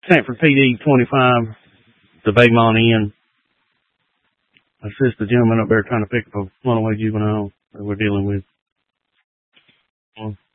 Sanford PD 25, the Baymont Inn. Assist the gentleman up there trying to pick up a runaway juvenile that we're dealing with.